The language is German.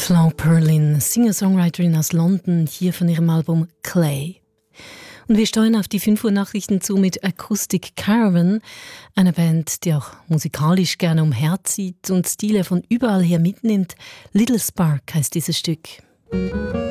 Flo Perlin, Singer-Songwriterin aus London, hier von ihrem Album Clay. Und wir steuern auf die 5 Uhr Nachrichten zu mit Acoustic Caravan, einer Band, die auch musikalisch gerne umherzieht und Stile von überall her mitnimmt. Little Spark heißt dieses Stück.